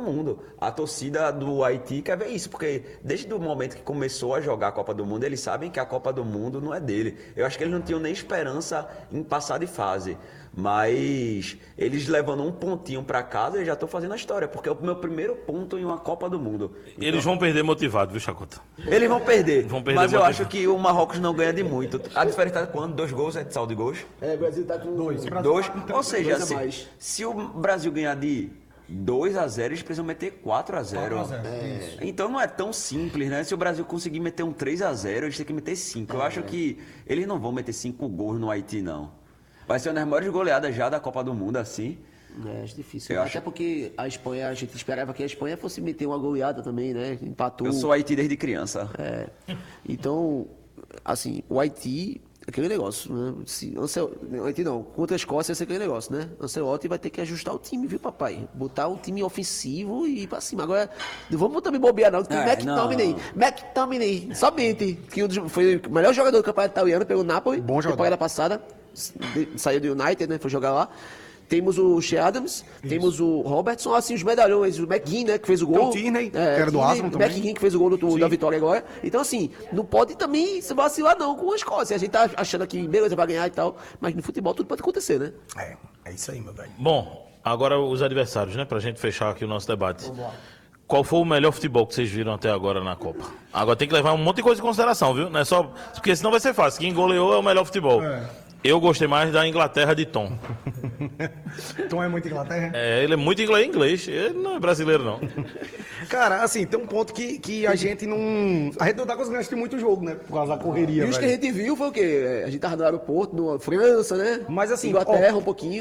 Mundo. A torcida do Haiti quer ver isso, porque desde o momento que começou a jogar a Copa do Mundo, eles sabem que a Copa do Mundo não é dele. Eu acho que eles não tinham nem esperança em passar de fase. Mas eles levando um pontinho para casa, eu já estou fazendo a história, porque é o meu primeiro ponto em uma Copa do Mundo. Então, eles vão perder motivado, viu, Chacota? Eles vão perder, mas eu motivado. acho que o Marrocos não ganha de muito. A diferença é quando? 2 gols, é de saldo de gols? O Brasil tá com 2. Ou seja, se o Brasil ganhar de 2-0, eles precisam meter 4-0. Então não é tão simples, né? Se o Brasil conseguir meter um 3-0, eles têm que meter 5. Eu acho que eles não vão meter 5 gols no Haiti, não. Vai ser uma das maiores goleadas já da Copa do Mundo, assim. Acho difícil. Até porque a Espanha, a gente esperava que a Espanha fosse meter uma goleada também, né? Empatou. Eu sou Haiti desde criança. Então, assim, o Haiti, aquele negócio, né? O Haiti não, contra a Escócia vai ser aquele negócio, né? Ancelotti vai ter que ajustar o time, viu, papai? Botar um time ofensivo e ir pra cima. Agora, não vamos também bobear, não, que tem McTominay, somente, que foi o melhor jogador do campeonato italiano pelo Napoli, Bom jogador. temporada passada, saiu do United, né? Foi jogar lá. Temos o Shea Adams, temos o Robertson, assim, os medalhões, o McGinn, né, que fez o gol. Tem o Tierney, que era do Arsenal também. O McGinn, que fez o gol da vitória agora. Então, assim, não pode também se vacilar, não, com a Escócia. A gente tá achando que, beleza, vai ganhar e tal, mas no futebol tudo pode acontecer, né? É isso aí, meu velho. Bom, agora os adversários, né? Pra gente fechar aqui o nosso debate. Vamos lá. Qual foi o melhor futebol que vocês viram até agora na Copa? Agora tem que levar um monte de coisa em consideração, viu? Não é só... Porque senão vai ser fácil. Quem goleou é o melhor futebol. Eu gostei mais da Inglaterra de Tom. Tom é muito Inglaterra? Ele é muito inglês. Ele não é brasileiro, não. Cara, assim, tem um ponto que a gente não... A gente não tá conseguindo assistir muito jogo, né? Por causa da correria, E os que a gente viu foi o quê? A gente tava no aeroporto, na França, né? Mas assim, Inglaterra um pouquinho.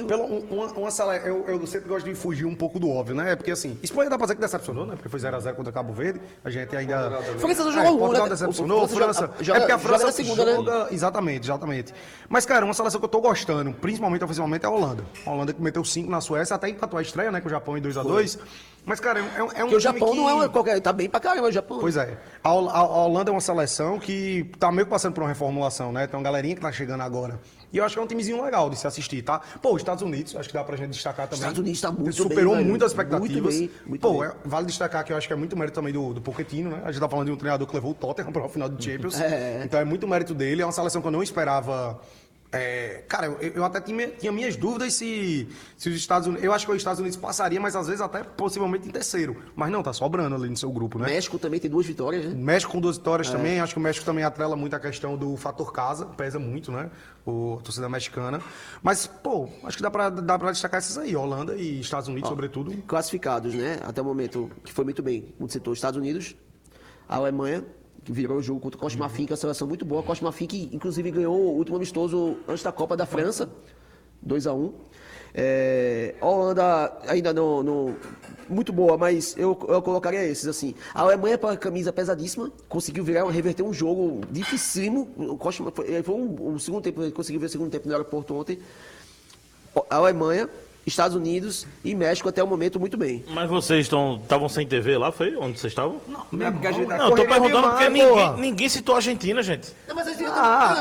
Eu sempre gosto de fugir um pouco do óbvio, né? Porque assim, Espanha dá pra dizer que decepcionou, né? Porque foi 0-0 contra Cabo Verde. A gente ainda... França não jogou Portugal né? decepcionou, França... porque a França joga... Exatamente. Mas, cara, uma seleção que eu tô gostando, principalmente ofensivamente, é a Holanda. A Holanda que meteu 5 na Suécia, até empatou a estreia, né? Com o Japão em 2-2. Mas, cara, é um Porque o Japão não é qualquer... Tá bem pra caramba o Japão. Pois é. A Holanda é uma seleção que tá meio que passando por uma reformulação, né? Tem uma galerinha que tá chegando agora. E eu acho que é um timezinho legal de se assistir, tá? Pô, os Estados Unidos, acho que dá pra gente destacar também. Os Estados Unidos tá muito superou bem, muito as expectativas. Muito bem. Vale destacar que eu acho que é muito mérito também do Pochettino, né? A gente tá falando de um treinador que levou o Tottenham para o final do Champions. Então é muito mérito dele. É uma seleção que eu não esperava... cara, eu até tinha minhas dúvidas se os Estados Unidos... Eu acho que os Estados Unidos passaria, mas às vezes até possivelmente em terceiro. Mas não, tá sobrando ali no seu grupo, né? México também tem 2 vitórias, né? México com 2 vitórias também. Acho que o México também atrela muito a questão do fator casa. Pesa muito, né? A torcida mexicana. Mas, pô, acho que dá pra destacar essas aí. Holanda e Estados Unidos, sobretudo. Classificados, né? Até o momento, que foi muito bem. Como você citou, Estados Unidos, a Alemanha, que virou o jogo contra o Costa Marfim, que é uma seleção muito boa. Costa Marfim, que inclusive ganhou o último amistoso antes da Copa da França, 2-1. A Holanda ainda não muito boa, mas eu colocaria esses, assim. A Alemanha, com a camisa pesadíssima, conseguiu reverter um jogo dificílimo. O Costa, foi um segundo tempo, ele conseguiu ver o segundo tempo no aeroporto ontem. A Alemanha, Estados Unidos e México até o momento muito bem. Mas vocês estavam sem TV lá, foi? Onde vocês estavam? Não é porque a gente Não, eu tô perguntando porque ninguém citou a Argentina, gente. Não, mas a gente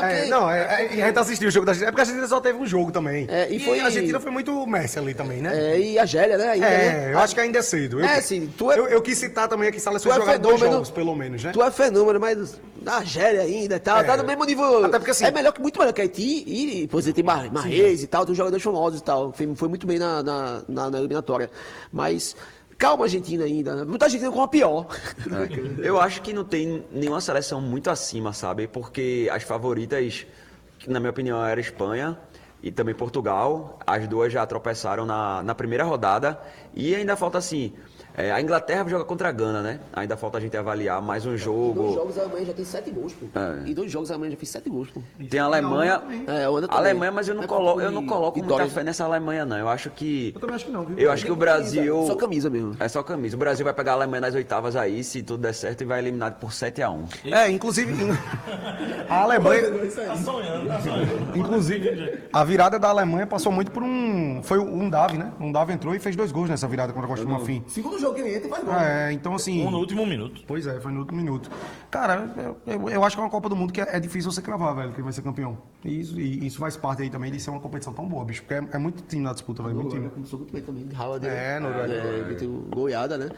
a gente assistiu o jogo da Argentina. É porque a Argentina só teve um jogo também. E a Argentina foi muito Messi ali também, né? E a Argélia, né? Ainda, né? Eu acho que ainda é cedo. Sim. Eu quis citar também aqui seleções jogaram 2 jogos, pelo menos, né? Tu é fenômeno, mas na Argélia ainda e tal, tá no mesmo nível. Até porque assim... muito melhor que Haiti e, por exemplo, tem Marrez e tal, tem jogadores famosos e tal. Foi muito bem na eliminatória. Mas calma, Argentina ainda. Né? Muita Argentina com a pior. Eu acho que não tem nenhuma seleção muito acima, sabe? Porque as favoritas, que na minha opinião, era Espanha e também Portugal. As duas já tropeçaram na primeira rodada. E ainda falta assim... a Inglaterra joga contra a Gana, né? Ainda falta a gente avaliar mais um jogo. Em 2 jogos a Alemanha já tem 7 gols, pô. Em 2 jogos a Alemanha já fez 7 gols, pô. Tem a Alemanha. A Alemanha, mas eu não coloco muita fé nessa Alemanha, não. Eu acho que. Eu também acho que não, viu? Eu acho que o Brasil. Só camisa mesmo. É só camisa. O Brasil vai pegar a Alemanha nas oitavas aí, se tudo der certo, e vai eliminado por 7-1. Inclusive. A Alemanha. Tá sonhando. Inclusive, a virada da Alemanha passou muito por um. Foi um Davi, né? Um Davi entrou e fez 2 gols nessa virada contra a Costa do Marfim. Segundo jogo que ele entra e faz gol. Então assim. No último minuto. Pois é, foi no último minuto. Cara, eu acho que é uma Copa do Mundo que é difícil você cravar, velho, que vai ser campeão. E isso faz parte aí também de ser uma competição tão boa, bicho. Porque é muito time na disputa, velho. Muito time. Começou muito bem também. Howard, Noruega. Goiada, né?